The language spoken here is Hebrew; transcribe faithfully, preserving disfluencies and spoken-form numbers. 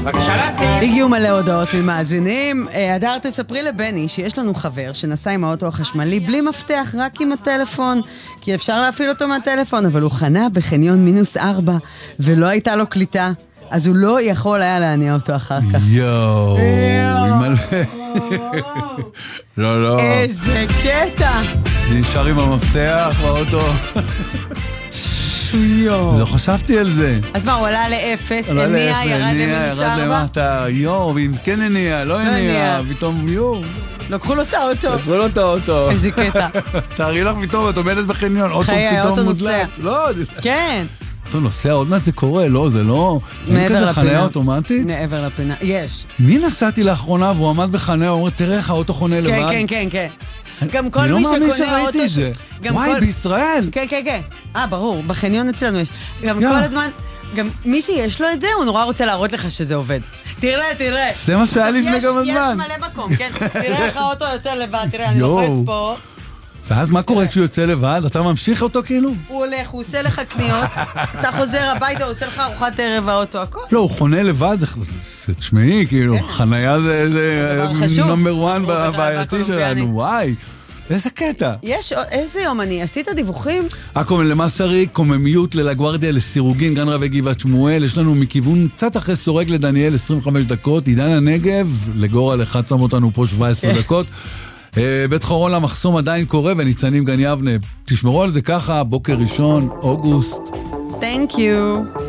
בבקשה להמתין. הגיעו מלא הודעות ממאזינים. הדר, תספרי לבני שיש לנו חבר שנסע עם האוטו החשמלי בלי מפתח, רק עם הטלפון, כי אפשר להפעיל אותו מהטלפון, אבל הוא חנה בחניון מינוס ארבע, ולא הייתה לו קליטה, אז הוא לא יכול היה להניע אותו אחר כך. יואו, לא, לא. איזה קטע. נשאר עם המפתח באוטו. יואו. לא חשבתי על זה. אז מה, הוא עלה לאפס, הניע, ירד למינוס ארבע? ירד למטה, יואו, ואם כן הניע, לא הניע, פתאום יואו. לקחו לו את האוטו. לקחו לו את האוטו. איזה קטע. תארי לך פתאום, את עומדת בחניון, אוטו פתאום מוזלק. לא, כן. אוטו נוסע, עוד מעט זה קורה, לא, זה לא... אין כזה חניה אוטומטית? מעבר לפינה, יש. מי נסעתי לאחרונה והוא עמד בחניה, הוא אומר, תראה איך האוטו חונה לבד. כן, כן, כן, כן. גם כל מי שקונה אוטו... אני לא מאמין שראיתי את זה. וואי, בישראל? כן, כן, כן. אה, ברור, בחניון אצלנו יש. גם כל הזמן... גם מי שיש לו את זה, הוא נורא רוצה להראות לך שזה עובד. תראה, תראה. זה מה שהיה לפני כמה זמן. יש מלא מקום, כן? תראה איך האוטו יוצא לבד, תראה, אני לוחץ פה. ואז מה קורה כשהוא יוצא לבד? אתה ממשיך אותו כאילו? הוא הולך, הוא עושה לך קניות, אתה חוזר הביתה, הוא עושה לך ארוחת ערב האוטו, הכל. לא, הוא חונה לבד, תשמעי, כאילו, חנייה זה נאמבר אחד בבעייתי שלנו, וואי. איזה קטע. יש, איזה יום אני, עשית דיווחים? אקום למסרי, קוממיות ללגוארדיה, לסירוגין, גן רבי גבעת שמואל, יש לנו מכיוון קצת אחרי סורג לדניאל עשרים וחמש דקות, עידן הנגב, לגורל אחד שם אותנו פה שבע עשרה דקות, בית חורון למחסום עדיין קורה, וניצנים גן יבנה. תשמרו על זה ככה, בוקר ראשון, אוגוסט. Thank you.